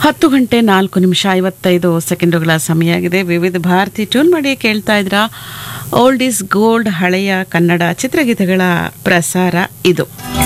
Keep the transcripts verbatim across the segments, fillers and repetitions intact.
ಹತ್ತು ಗಂಟೆ ನಾಲ್ಕು ನಿಮಿಷ ಐವತ್ತೈದು ಸೆಕೆಂಡುಗಳ ಸಮಯ ಆಗಿದೆ. ವಿವಿಧ ಭಾರತಿ ಟ್ಯೂನ್ ಮಾಡಿ ಕೇಳ್ತಾ ಇದ್ರ ಓಲ್ಡ್ ಈಸ್ ಗೋಲ್ಡ್, ಹಳೆಯ ಕನ್ನಡ ಚಿತ್ರಗೀತೆಗಳ ಪ್ರಸಾರ ಇದು.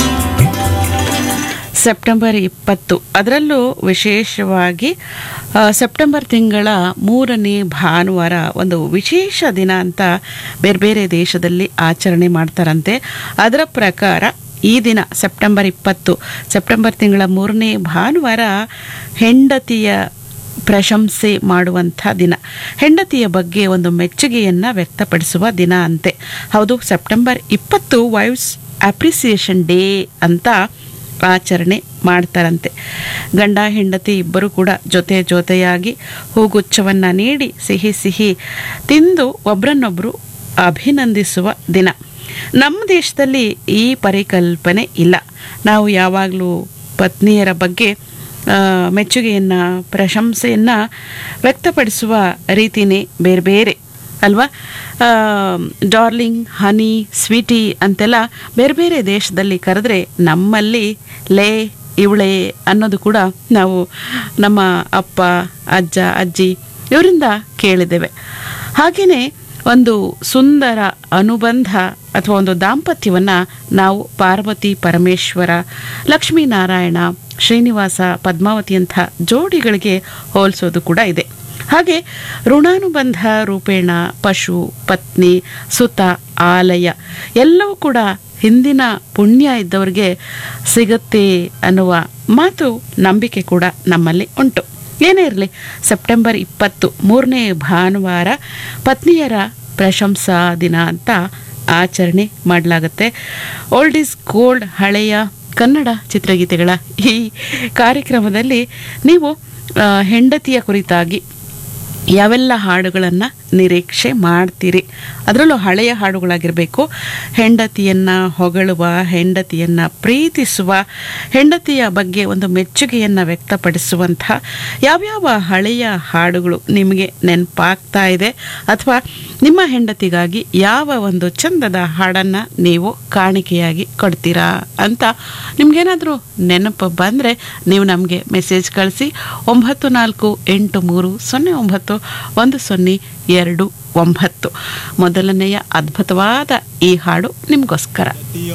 ಸೆಪ್ಟೆಂಬರ್ ಇಪ್ಪತ್ತು, ಅದರಲ್ಲೂ ವಿಶೇಷವಾಗಿ ಸೆಪ್ಟೆಂಬರ್ ತಿಂಗಳ ಮೂರನೇ ಭಾನುವಾರ ಒಂದು ವಿಶೇಷ ದಿನ ಅಂತ ಬೇರೆ ಬೇರೆ ದೇಶದಲ್ಲಿ ಆಚರಣೆ ಮಾಡ್ತಾರಂತೆ. ಅದರ ಪ್ರಕಾರ ಈ ದಿನ ಸೆಪ್ಟೆಂಬರ್ ಇಪ್ಪತ್ತು, ಸೆಪ್ಟೆಂಬರ್ ತಿಂಗಳ ಮೂರನೇ ಭಾನುವಾರ ಹೆಂಡತಿಯ ಪ್ರಶಂಸೆ ಮಾಡುವಂಥ ದಿನ, ಹೆಂಡತಿಯ ಬಗ್ಗೆ ಒಂದು ಮೆಚ್ಚುಗೆಯನ್ನು ವ್ಯಕ್ತಪಡಿಸುವ ದಿನ ಅಂತೆ. ಹೌದು, ಸೆಪ್ಟೆಂಬರ್ ಇಪ್ಪತ್ತು ವೈಫ್ಸ್ ಅಪ್ರಿಸಿಯೇಷನ್ ಡೇ ಅಂತ ಆಚರಣೆ ಮಾಡ್ತಾರಂತೆ. ಗಂಡ ಹೆಂಡತಿ ಇಬ್ಬರು ಕೂಡ ಜೊತೆ ಜೊತೆಯಾಗಿ ಹೂಗುಚ್ಛವನ್ನು ನೀಡಿ ಸಿಹಿ ಸಿಹಿ ತಿಂದು ಒಬ್ರನ್ನೊಬ್ಬರು ಅಭಿನಂದಿಸುವ ದಿನ. ನಮ್ಮ ದೇಶದಲ್ಲಿ ಈ ಪರಿಕಲ್ಪನೆ ಇಲ್ಲ. ನಾವು ಯಾವಾಗಲೂ ಪತ್ನಿಯರ ಬಗ್ಗೆ ಮೆಚ್ಚುಗೆಯನ್ನು, ಪ್ರಶಂಸೆಯನ್ನು ವ್ಯಕ್ತಪಡಿಸುವ ರೀತಿಯೇ ಬೇರೆ ಬೇರೆ ಅಲ್ವಾ. ಡಾರ್ಲಿಂಗ್, ಹನಿ, ಸ್ವೀಟಿ ಅಂತೆಲ್ಲ ಬೇರೆ ಬೇರೆ ದೇಶದಲ್ಲಿ ಕರೆದ್ರೆ, ನಮ್ಮಲ್ಲಿ ಲೇ, ಇವಳೆ ಅನ್ನೋದು ಕೂಡ ನಾವು ನಮ್ಮ ಅಪ್ಪ, ಅಜ್ಜ, ಅಜ್ಜಿ ಇವರಿಂದ ಕೇಳಿದ್ದೇವೆ. ಹಾಗೆಯೇ ಒಂದು ಸುಂದರ ಅನುಬಂಧ ಅಥವಾ ಒಂದು ದಾಂಪತ್ಯವನ್ನು ನಾವು ಪಾರ್ವತಿ ಪರಮೇಶ್ವರ, ಲಕ್ಷ್ಮೀನಾರಾಯಣ, ಶ್ರೀನಿವಾಸ, ಪದ್ಮಾವತಿಯಂಥ ಜೋಡಿಗಳಿಗೆ ಹೋಲಿಸೋದು ಕೂಡ ಇದೆ. ಹಾಗೆ ಋಣಾನುಬಂಧ ರೂಪೇಣ ಪಶು, ಪತ್ನಿ, ಸುತ, ಆಲಯ ಎಲ್ಲವೂ ಕೂಡ ಹಿಂದಿನ ಪುಣ್ಯ ಇದ್ದವರಿಗೆ ಸಿಗುತ್ತೆ ಅನ್ನುವ ಮಾತು, ನಂಬಿಕೆ ಕೂಡ ನಮ್ಮಲ್ಲಿ ಉಂಟು. ಏನೇ ಇರಲಿ, ಸೆಪ್ಟೆಂಬರ್ ಇಪ್ಪತ್ತು ಮೂರನೇ ಭಾನುವಾರ ಪತ್ನಿಯರ ಪ್ರಶಂಸಾ ದಿನ ಅಂತ ಆಚರಣೆ ಮಾಡಲಾಗುತ್ತೆ. ಓಲ್ಡ್ ಈಸ್ ಗೋಲ್ಡ್, ಹಳೆಯ ಕನ್ನಡ ಚಿತ್ರಗೀತೆಗಳ ಈ ಕಾರ್ಯಕ್ರಮದಲ್ಲಿ ನೀವು ಹೆಂಡತಿಯ ಕುರಿತಾಗಿ ಯಾವೆಲ್ಲ ಹಾಡುಗಳನ್ನು ನಿರೀಕ್ಷೆ ಮಾಡ್ತೀರಿ? ಅದರಲ್ಲೂ ಹಳೆಯ ಹಾಡುಗಳಾಗಿರಬೇಕು. ಹೆಂಡತಿಯನ್ನು ಹೊಗಳುವ, ಹೆಂಡತಿಯನ್ನು ಪ್ರೀತಿಸುವ, ಹೆಂಡತಿಯ ಬಗ್ಗೆ ಒಂದು ಮೆಚ್ಚುಗೆಯನ್ನು ವ್ಯಕ್ತಪಡಿಸುವಂಥ ಯಾವ್ಯಾವ ಹಳೆಯ ಹಾಡುಗಳು ನಿಮಗೆ ನೆನಪಾಗ್ತಾ ಇದೆ, ಅಥವಾ ನಿಮ್ಮ ಹೆಂಡತಿಗಾಗಿ ಯಾವ ಒಂದು ಚಂದದ ಹಾಡನ್ನು ನೀವು ಕಾಣಿಕೆಯಾಗಿ ಕೊಡ್ತೀರಾ ಅಂತ ನಿಮಗೇನಾದರೂ ನೆನಪು ಬಂದರೆ ನೀವು ನಮಗೆ ಮೆಸೇಜ್ ಕಳಿಸಿ. ಒಂಬತ್ತು ನಾಲ್ಕು ಎಂಟು ಮೂರು ಸೊನ್ನೆ ಒಂಬತ್ತು ಒಂದು ಸೊನ್ನೆ ಎರಡು ಒಂಬತ್ತು. ಮೊದಲನೆಯ ಅದ್ಭುತವಾದ ಈ ಹಾಡು ನಿಮಗೋಸ್ಕರ.